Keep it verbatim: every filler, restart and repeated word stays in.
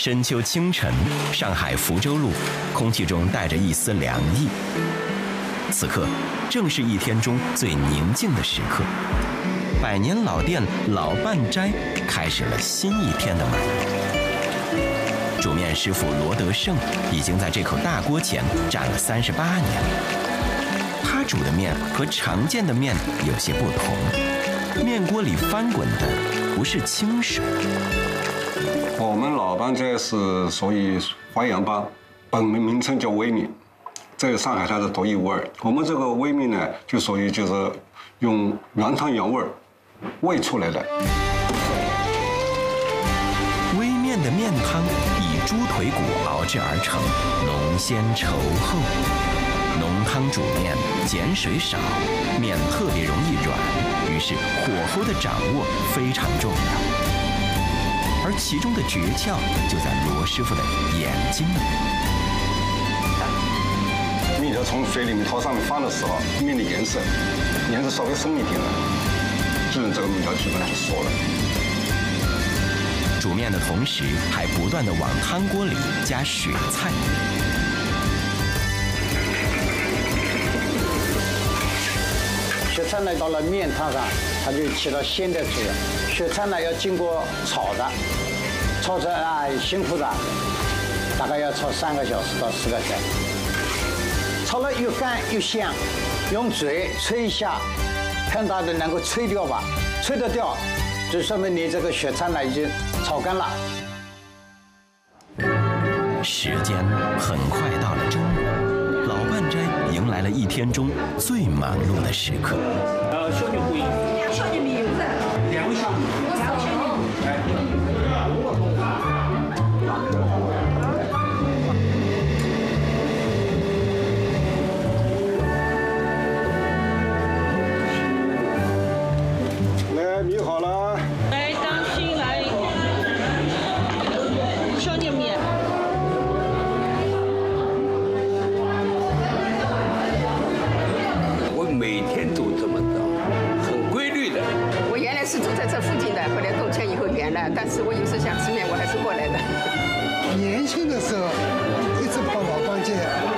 深秋清晨，上海福州路，空气中带着一丝凉意。此刻，正是一天中最宁静的时刻。百年老店老半斋开始了新一天的门。煮面师傅罗德胜已经在这口大锅前站了三十八年。他煮的面和常见的面有些不同，面锅里翻滚的不是清水。 我们老半斋是属于淮扬帮，本名名称叫微面，在上海它是独一无二。我们这个微面呢，就属于就是用原汤原味煨出来的。 微面的面汤以猪腿骨熬制而成，浓鲜稠厚。浓汤煮面，碱水少，面特别容易软，于是火候的掌握非常重要。而其中的诀窍就在罗师傅的眼睛里。 面条从水里面朝上面翻的时候，面的颜色颜色稍微深一点了，就这个面条基本上就熟了。 煮面的同时，还不断地往汤锅里加雪菜。 雪菜呢，到了面汤上，它就起到鲜的作用。雪菜呢，要经过炒的，炒着啊辛苦的，大概要炒三个小时到四个小时。炒了越干越香，用嘴吹一下，看到的能够吹掉吧，吹得掉，就说明你这个雪菜呢已经炒干了。 时间很快到了中午，老半斋迎来了一天中最忙碌的时刻。 呃，小牛不一， 小牛米有的， 两位小牛， 两小牛。 来，米好了。 来，当心来，小牛米。 我每天都这么着，很规律的。 我原来是住在这附近的，后来动迁以后远了，但是我有时想吃面，我还是过来的。 年轻的时候一直跑老半街，